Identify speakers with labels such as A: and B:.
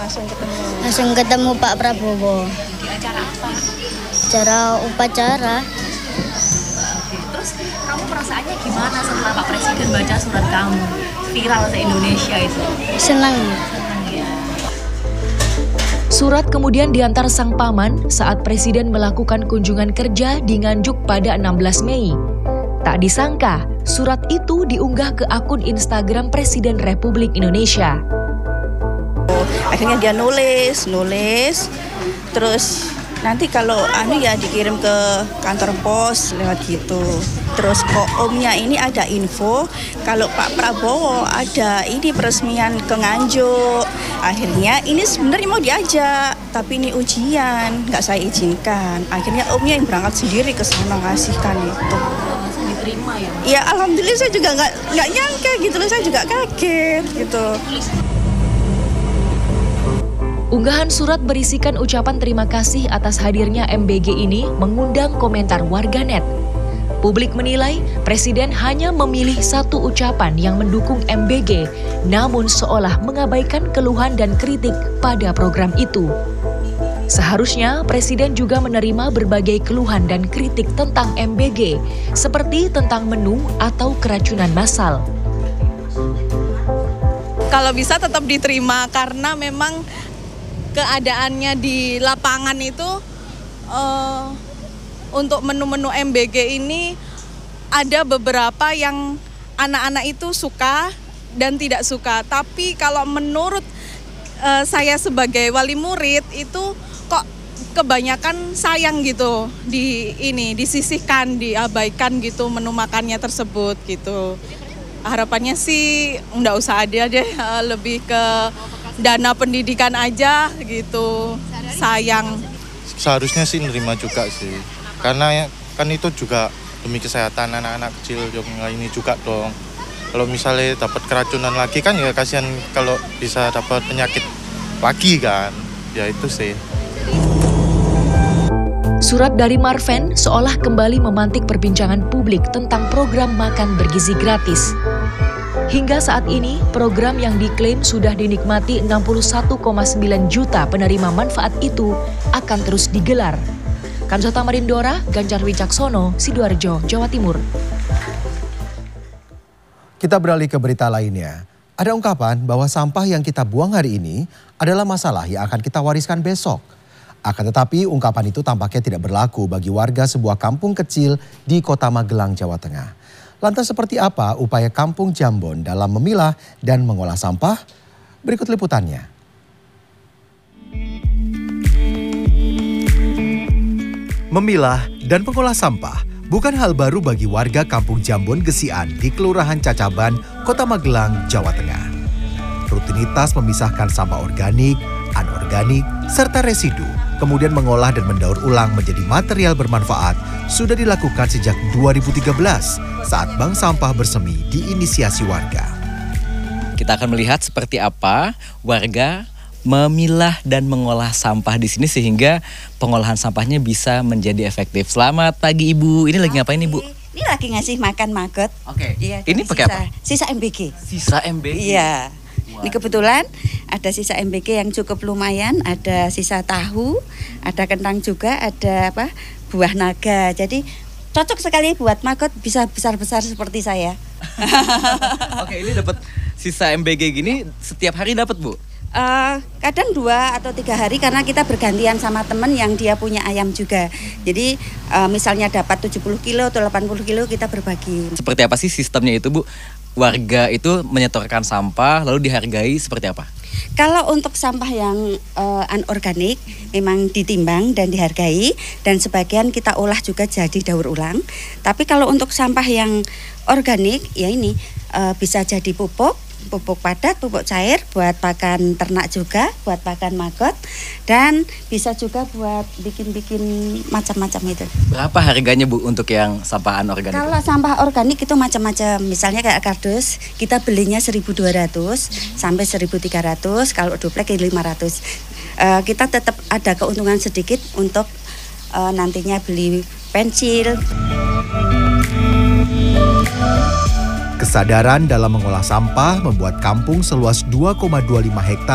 A: Langsung ketemu Pak Prabowo.
B: Di acara apa?
A: Acara upacara.
B: Terus kamu perasaannya gimana setelah Pak Presiden baca surat kamu? Viral se-Indonesia itu.
A: Senang.
B: Senang ya.
C: Surat kemudian diantar sang paman saat Presiden melakukan kunjungan kerja di Nganjuk pada 16 Mei. Tak disangka, surat itu diunggah ke akun Instagram Presiden Republik Indonesia.
D: Akhirnya dia nulis, terus nanti kalau dikirim ke kantor pos lewat gitu. Terus kok omnya ini ada info kalau Pak Prabowo ada ini peresmian ke Nganjuk. Akhirnya ini sebenarnya mau diajak, tapi ini ujian, nggak saya izinkan. Akhirnya omnya yang berangkat sendiri ke sana ngasihkan itu.
B: Langsung diterima ya?
D: Ya alhamdulillah, saya juga nggak nyangka gitu loh, saya juga kaget gitu.
C: Unggahan surat berisikan ucapan terima kasih atas hadirnya MBG ini mengundang komentar warganet. Publik menilai Presiden hanya memilih satu ucapan yang mendukung MBG, namun seolah mengabaikan keluhan dan kritik pada program itu. Seharusnya Presiden juga menerima berbagai keluhan dan kritik tentang MBG, seperti tentang menu atau keracunan massal.
E: Kalau bisa tetap diterima karena memang keadaannya di lapangan itu untuk menu-menu MBG ini ada beberapa yang anak-anak itu suka dan tidak suka. Tapi kalau menurut saya sebagai wali murid itu kok kebanyakan sayang gitu disisihkan, diabaikan gitu menu makannya tersebut gitu. Harapannya sih nggak usah ada deh, lebih ke dana pendidikan aja gitu, sayang.
F: Seharusnya sih nerima juga sih, karena kan itu juga demi kesehatan anak-anak kecil yang ini juga dong. Kalau misalnya dapat keracunan lagi kan ya kasihan kalau bisa dapat penyakit lagi kan, ya itu sih.
C: Surat dari Marven seolah kembali memantik perbincangan publik tentang program makan bergizi gratis. Hingga saat ini, program yang diklaim sudah dinikmati 61,9 juta penerima manfaat itu akan terus digelar. Kamsata Marindora, Ganjar Wicaksono, Sidoarjo, Jawa Timur.
G: Kita beralih ke berita lainnya. Ada ungkapan bahwa sampah yang kita buang hari ini adalah masalah yang akan kita wariskan besok. Akan tetapi ungkapan itu tampaknya tidak berlaku bagi warga sebuah kampung kecil di Kota Magelang, Jawa Tengah. Lantas seperti apa upaya Kampung Jambon dalam memilah dan mengolah sampah? Berikut liputannya. Memilah dan mengolah sampah bukan hal baru bagi warga Kampung Jambon Gesian di Kelurahan Cacaban, Kota Magelang, Jawa Tengah. Rutinitas memisahkan sampah organik, anorganik, serta residu, kemudian mengolah dan mendaur ulang menjadi material bermanfaat sudah dilakukan sejak 2013 saat bank sampah bersemi diinisiasi warga.
H: Kita akan melihat seperti apa warga memilah dan mengolah sampah di sini sehingga pengolahan sampahnya bisa menjadi efektif. Selamat pagi Ibu. Ini lagi ngapain Ibu?
D: Ini lagi ngasih makan maggot.
H: Oke.
D: Iya,
H: ini pakai apa?
D: Sisa MBG.
H: Sisa MBG.
D: Iya. Ini kebetulan ada sisa MBG yang cukup lumayan, ada sisa tahu, ada kentang juga, ada buah naga. Jadi cocok sekali buat maggot bisa besar-besar seperti saya.
H: Oke, ini dapat sisa MBG gini setiap hari dapat Bu?
D: Kadang 2 atau 3 hari karena kita bergantian sama teman yang dia punya ayam juga. Jadi misalnya dapat 70 kilo atau 80 kilo kita berbagi.
H: Seperti apa sih sistemnya itu Bu? Warga itu menyetorkan sampah lalu dihargai seperti apa?
D: Kalau untuk sampah yang anorganik memang ditimbang dan dihargai dan sebagian kita olah juga jadi daur ulang. Tapi kalau untuk sampah yang organik ya ini bisa jadi pupuk padat, pupuk cair buat pakan ternak juga, buat pakan maggot dan bisa juga buat bikin-bikin macam-macam itu.
H: Berapa harganya Bu untuk yang sampah anorganik?
D: Kalau sampah organik itu macam-macam. Misalnya kayak kardus, kita belinya 1.200 sampai 1.300, kalau duplek 500. Kita tetap ada keuntungan sedikit untuk nantinya beli pensil.
G: Kesadaran dalam mengolah sampah membuat kampung seluas 2,25 hektar